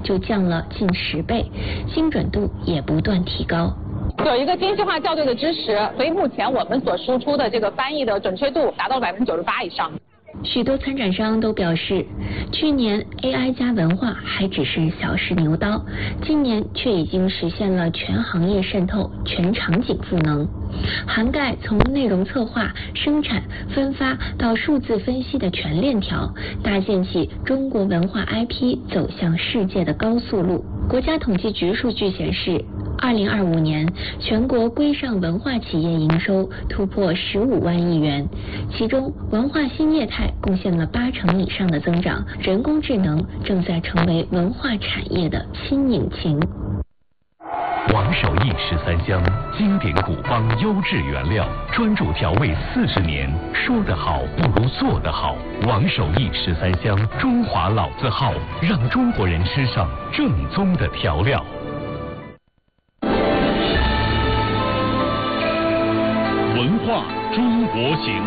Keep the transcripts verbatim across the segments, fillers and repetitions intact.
就降了近十倍，精准度也不断提高。 有一个精细化校对的支持，所以目前我们所输出的这个翻译的准确度达到百分之九十八以上。 许多参展商都表示，去年 A I 加文化还只是小试牛刀，今年却已经实现了全行业渗透、全场景赋能，涵盖从内容策划、生产、分发到数字分析的全链条，搭建起中国文化 I P 走向世界的高速路。国家统计局数据显示，二零二五年全国规上文化企业营收突破十五万亿元，其中文化新业态贡献了八成以上的增长，人工智能正在成为文化产业的新引擎。 王守义十三香，经典古方优质原料，专注调味四十年，说得好不如做得好。王守义十三香，中华老字号，让中国人吃上正宗的调料。 文化中国行。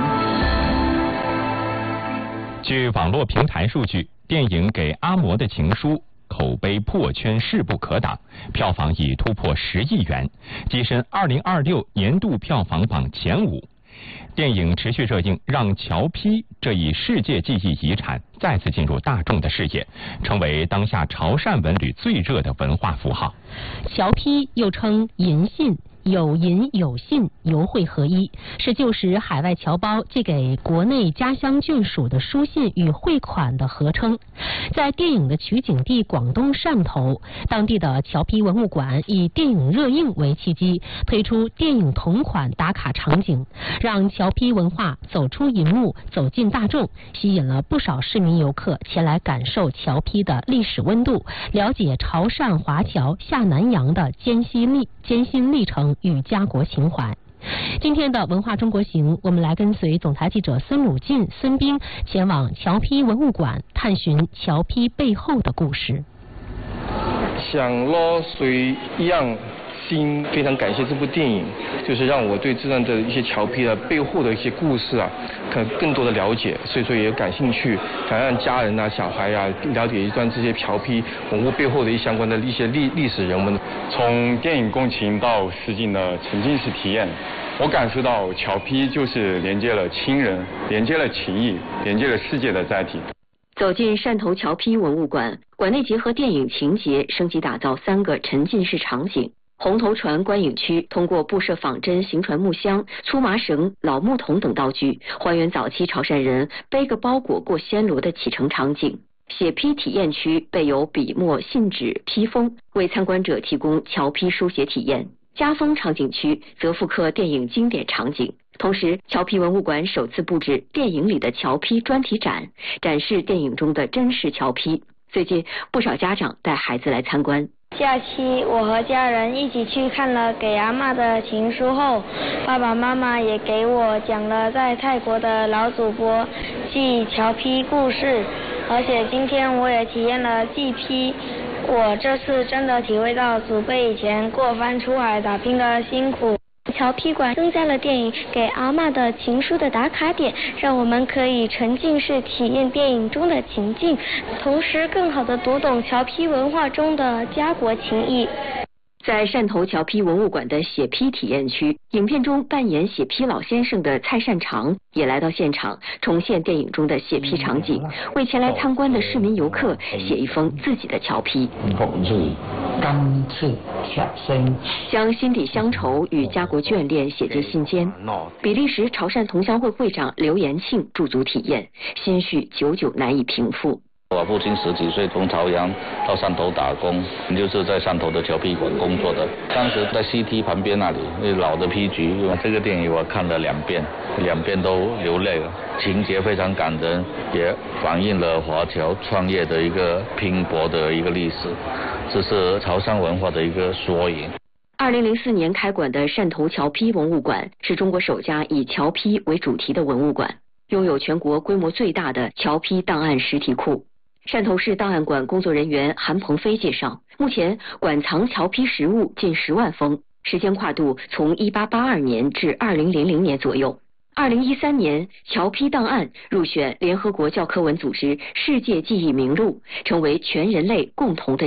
据网络平台数据，电影《给阿嬷的情书》口碑破圈势不可挡，票房已突破十亿元，跻身二零二六年度票房榜前五。电影持续热映，让侨批这一世界记忆遗产再次进入大众的视野，成为当下潮汕文旅最热的文化符号。 侨批又称银信，有银有信，邮汇合一，是旧时海外侨胞寄给国内家乡眷属的书信与汇款的合称。在电影的取景地广东汕头，当地的侨批文物馆以电影热映为契机，推出电影同款打卡场景，让侨批文化走出银幕，走进大众，吸引了不少市民游客前来感受侨批的历史温度，了解潮汕华侨下南洋的艰辛历艰辛历程与家国情怀。今天的文化中国行，我们来跟随总台记者孙鲁进、孙斌前往侨批文物馆，探寻侨批背后的故事。 想咯谁一样心，非常感谢这部电影，就是让我对这样的一些侨批的背后的一些故事啊，可更多的了解，所以说也感兴趣，想让家人啊、小孩啊了解一段这些侨批文物背后的一相关的一些历历史人文。 从电影共情到实景的沉浸式体验，我感受到侨批就是连接了亲人、连接了情谊、连接了世界的载体。 走进汕头侨批文物馆，馆内结合电影情节，升级打造三个沉浸式场景。红头船观影区通过布设仿真行船木箱、粗麻绳、老木桶等道具，还原早期潮汕人背个包裹过暹罗的启程场景。写批体验区备有笔墨、信纸、批封，为参观者提供侨批书写体验。家风场景区则复刻电影经典场景。同时，侨批文物馆首次布置电影里的侨批专题展，展示电影中的真实侨批。最近，不少家长带孩子来参观。 假期，我和家人一起去看了《给阿嬷的情书》后，爸爸妈妈也给我讲了在泰国的老祖伯记侨批故事，而且今天我也体验了祭批。我这次真的体会到祖辈以前过番出海打拼的辛苦。侨批馆增加了电影《给阿嬷的情书》的打卡点，让我们可以沉浸式体验电影中的情境，同时更好地读懂侨批文化中的家国情谊。在汕头侨批文物馆的写批体验区，影片中扮演写批老先生的蔡善长也来到现场，重现电影中的写批场景，为前来参观的市民游客写一封自己的侨批。 甘蔗下生， 将心底乡愁与家国眷恋写进信间。比利时潮汕同乡会会长刘延庆驻足体验，心绪久久难以平复。 我父亲十几岁从潮阳到汕头打工，就是在汕头的侨批馆工作的。当时在 C T 旁边那里，那老的批局，这个电影我看了两遍，两遍都流泪了，情节非常感人，也反映了华侨创业的一个拼搏的一个历史，这是潮汕文化的一个缩影。 二零零四年开馆的汕头侨批文物馆是中国首家以侨批为主题的文物馆，拥有全国规模最大的侨批档案实体库。汕头市档案馆工作人员韩鹏飞介绍，目前馆藏侨批实物近十万封，时间跨度从一八八二年至二零零零年左右。二零一三年，侨批档案入选联合国教科文组织世界记忆名录，成为全人类共同的